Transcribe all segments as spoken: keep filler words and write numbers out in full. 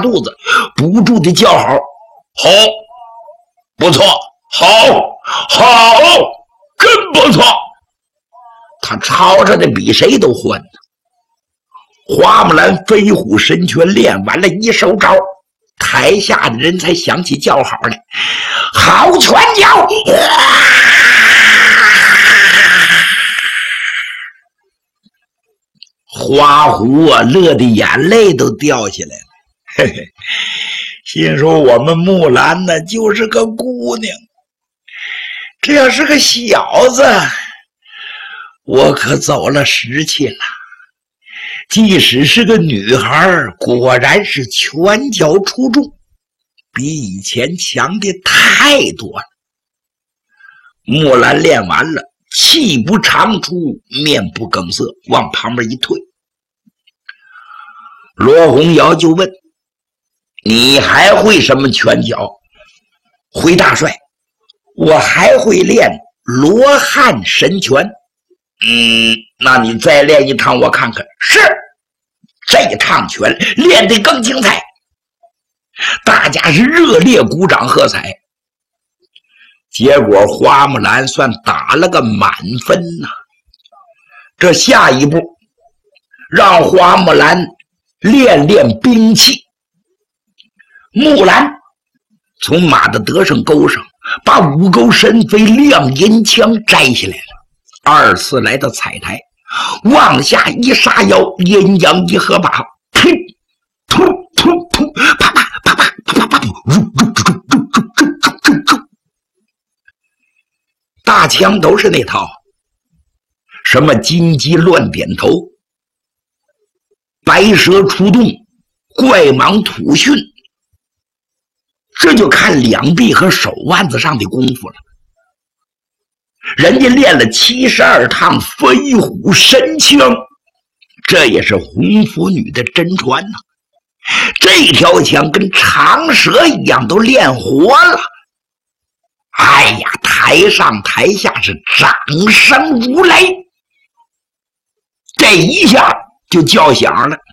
肚子，不住的叫好：“好，不错，好，好，真不错！”他吵吵的比谁都欢呢。花木兰飞虎神拳练完了一手招，台下的人才想起叫好来：“好拳脚！”花狐啊，乐得眼泪都掉下来了，嘿嘿，心说我们木兰呢，就是个姑娘，这要是个小子，我可走了时气了。即使是个女孩，果然是拳脚出众，比以前强的太多了。木兰练完了，气不长出，面不更色，往旁边一退。罗红瑶就问：“你还会什么拳脚？”回大帅：“我还会练罗汉神拳。”嗯，那你再练一趟我看看。是，这趟拳练得更精彩。大家是热烈鼓掌喝彩。结果花木兰算打了个满分呐、啊。这下一步让花木兰练练兵器。木兰从马的得胜钩上把五钩神飞亮银枪摘下来了，二次来到彩台，往下一杀腰，阴阳一合把，噗噗噗噗，啪啪啪啪啪啪啪，呜呜呜呜呜呜呜，大枪都是那套，什么金鸡乱点头，白蛇出洞，怪蟒吐讯，这就看两臂和手腕子上的功夫了。人家练了七十二趟飞虎神枪，这也是红拂女的真传呐、啊。这条枪跟长蛇一样都练活了。哎呀，台上台下是掌声如雷，这一下就叫响了，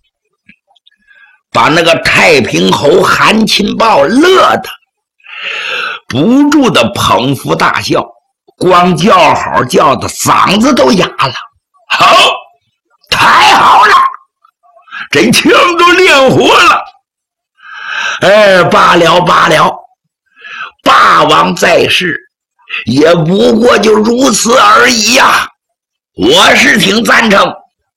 把那个太平侯韩钦豹乐得不住的捧腹大笑，光叫好叫的嗓子都哑了。好，太好了，这枪都练活了。哎，罢了罢了，霸王在世也不过就如此而已呀、啊，我是挺赞成。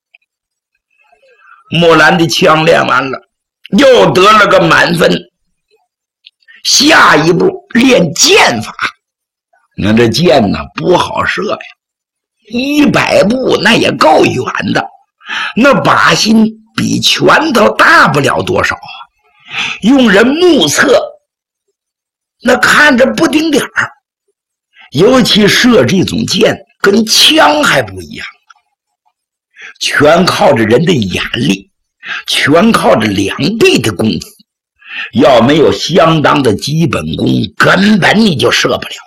木兰的枪练完了，又得了个满分。下一步练剑法，你看这剑呢不好射呀，一百步那也够远的，那靶心比拳头大不了多少啊，用人目测那看着不顶点儿。尤其射这种箭跟枪还不一样，全靠着人的眼力，全靠着两臂的功夫，要没有相当的基本功，根本你就射不了。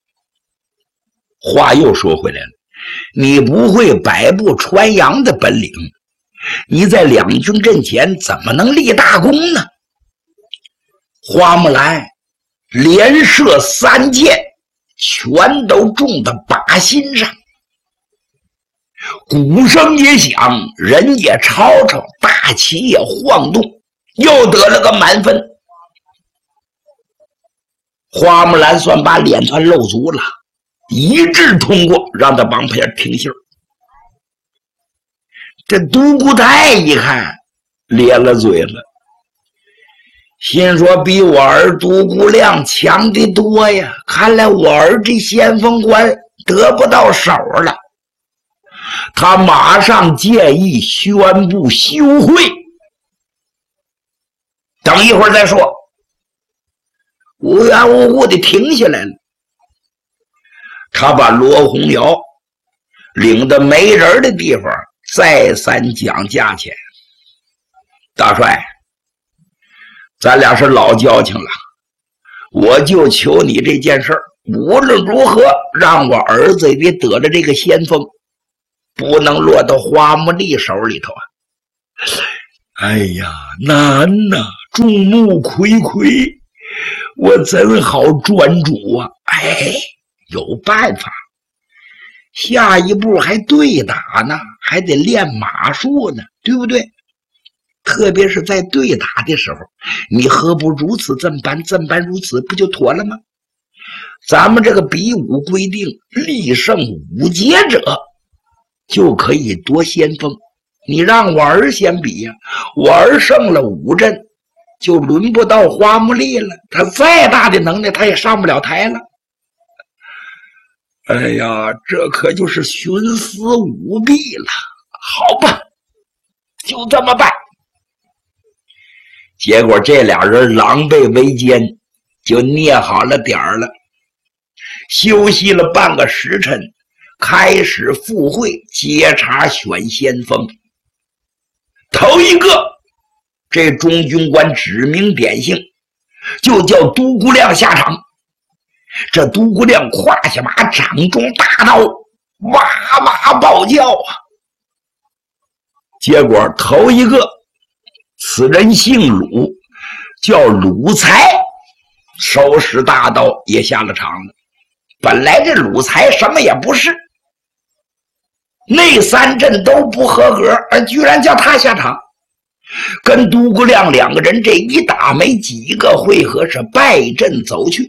话又说回来了，你不会百步穿杨的本领，你在两军阵前怎么能立大功呢？花木兰连射三箭，全都中到靶心上，鼓声也响，人也吵吵，大旗也晃动，又得了个满分。花木兰算把脸团露足了，一致通过，让他帮片停信。这独孤台一看咧了嘴了，心说比我儿独孤亮强的多呀，看来我儿这先锋官得不到手了。他马上建议宣布休会，等一会儿再说。无缘无故的停下来了，他把罗红瑶领到没人的地方，再三讲价钱。大帅，咱俩是老交情了，我就求你这件事儿，无论如何让我儿子也得了这个先锋，不能落到花木丽手里头啊！ 哎呀，难呐，众目睽睽，我怎好专注啊？哎，有办法，下一步还对打呢，还得练马术呢，对不对？特别是在对打的时候，你何不如此这般，这般如此，不就妥了吗？咱们这个比武规定，力胜五节者就可以夺先锋。你让我儿先比呀、啊，我儿胜了五阵，就轮不到花木丽了。他再大的能耐，他也上不了台了。哎呀，这可就是徇私舞弊了。好吧，就这么办。结果这俩人狼狈为奸，就捏好了点儿了。休息了半个时辰，开始赴会接茬选先锋。头一个，这中军官指名点姓，就叫独孤亮下场。这独孤亮胯下马，掌中大刀，哇哇暴叫啊！结果头一个，此人姓鲁，叫鲁才，手使大刀也下了场了。本来这鲁才什么也不是，那三阵都不合格，而居然叫他下场，跟独孤亮两个人这一打没几个回合是败阵走去。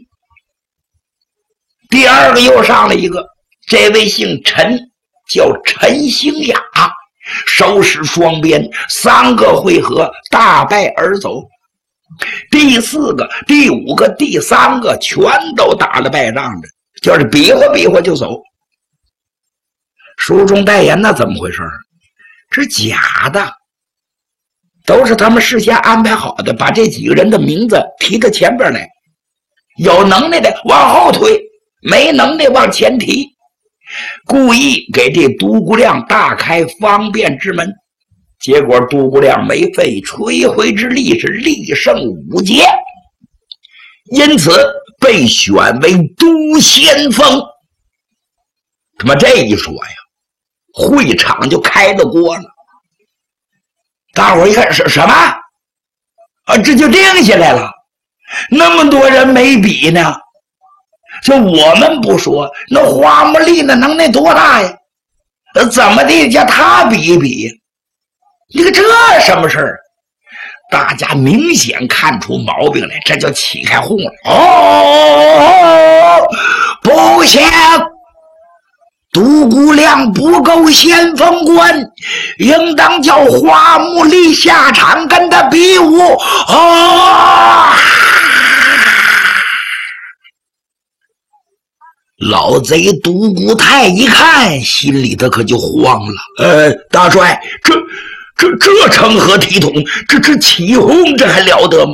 第二个又上了一个，这位姓陈，叫陈兴雅，手使双鞭，三个回合大败而走。第四个、第五个、第三个全都打了败仗的，就是比划比划就走。书中代言那怎么回事？这是假的，都是他们事先安排好的，把这几个人的名字提到前边来，有能耐的往后推，没能耐往前提，故意给这独孤亮大开方便之门。结果独孤亮没费吹灰之力，是力胜五节，因此被选为都先锋。他妈这一说呀，会场就开了锅了。大伙儿一看是什么啊？这就定下来了。那么多人没比呢，就我们不说，那花木丽那能耐多大呀？怎么的叫他比一比？你看这什么事儿？大家明显看出毛病来，这就起开哄了。哦，不行，独孤亮不够先锋官，应当叫花木丽下场跟他比武。哦，老贼独孤泰一看，心里头可就慌了。呃，大帅，这这这成何体统？这这起哄，这还了得吗？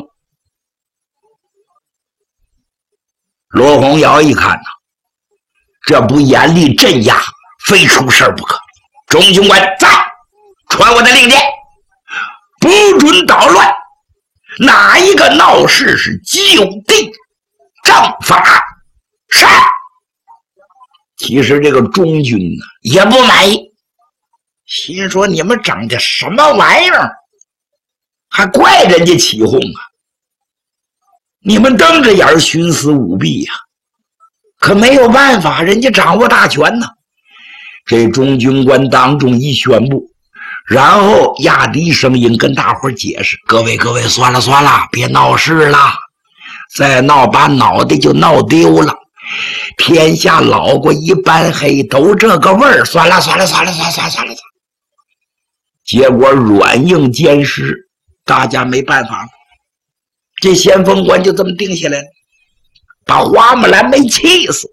罗洪尧一看呐，这不严厉镇压，非出事不可。中军官在，传我的令箭，不准捣乱，哪一个闹事是就地正法。是。其实这个中军呢也不满意，心说你们整的什么玩意儿，还怪人家起哄啊？你们瞪着眼徇私舞弊呀、啊！可没有办法，人家掌握大权呢。这中军官当众一宣布，然后压低声音跟大伙解释：各位各位，算了算了，别闹事了，再闹把脑袋就闹丢了。天下老过一般黑，都这个味儿。算了算了算了算了算了算了。结果软硬兼施，大家没办法了。这先锋官就这么定下来了，把花木兰没气死。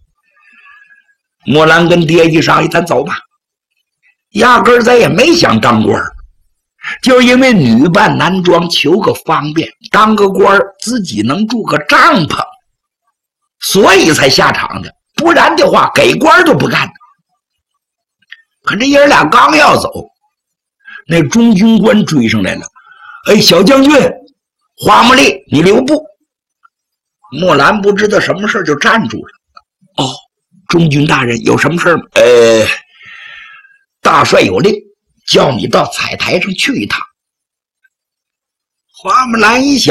木兰跟爹一商议，咱走吧。压根儿咱也没想当官，就因为女扮男装求个方便，当个官自己能住个帐篷，所以才下场的。不然的话，给官都不干。可这爷儿俩刚要走，那中军官追上来了。哎，小将军，花木丽，你留步。木兰不知道什么事就站住了。哦，中军大人，有什么事吗？呃，大帅有令，叫你到彩台上去一趟。 花木兰一想。